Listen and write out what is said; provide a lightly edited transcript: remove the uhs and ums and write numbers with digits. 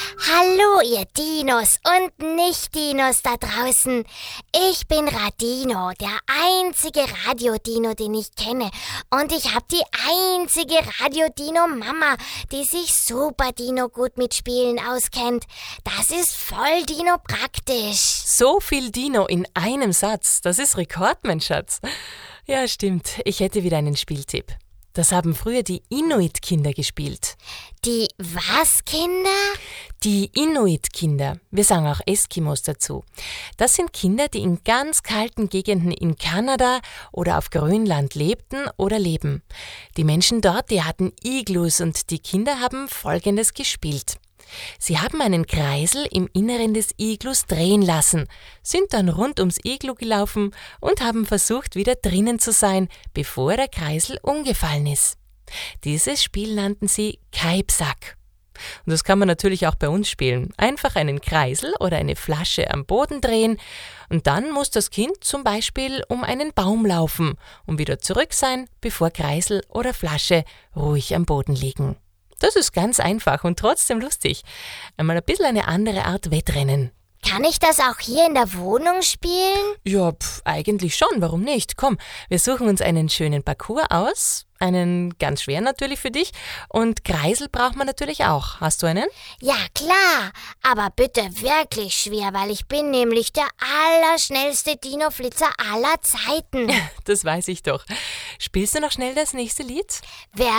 Hallo ihr Dinos und Nicht-Dinos da draußen. Ich bin Radino, der einzige Radio-Dino, den ich kenne. Und ich habe die einzige Radio-Dino-Mama, die sich super Dino gut mit Spielen auskennt. Das ist voll Dino praktisch. So viel Dino in einem Satz, das ist Rekord, mein Schatz. Ja, stimmt, ich hätte wieder einen Spieltipp. Das haben früher die Inuit-Kinder gespielt. Die was, Kinder? Die Inuit-Kinder, wir sagen auch Eskimos dazu. Das sind Kinder, die in ganz kalten Gegenden in Kanada oder auf Grönland lebten oder leben. Die Menschen dort, die hatten Iglus und die Kinder haben Folgendes gespielt. Sie haben einen Kreisel im Inneren des Iglus drehen lassen, sind dann rund ums Iglu gelaufen und haben versucht, wieder drinnen zu sein, bevor der Kreisel umgefallen ist. Dieses Spiel nannten sie Kaipsak. Und das kann man natürlich auch bei uns spielen. Einfach einen Kreisel oder eine Flasche am Boden drehen und dann muss das Kind zum Beispiel um einen Baum laufen und wieder zurück sein, bevor Kreisel oder Flasche ruhig am Boden liegen. Das ist ganz einfach und trotzdem lustig. Einmal ein bisschen eine andere Art Wettrennen. Kann ich das auch hier in der Wohnung spielen? Ja, eigentlich schon, warum nicht? Komm, wir suchen uns einen schönen Parcours aus, einen ganz schweren natürlich für dich und Kreisel braucht man natürlich auch. Hast du einen? Ja, klar, aber bitte wirklich schwer, weil ich bin nämlich der allerschnellste Dino-Flitzer aller Zeiten. Das weiß ich doch. Spielst du noch schnell das nächste Lied? Wer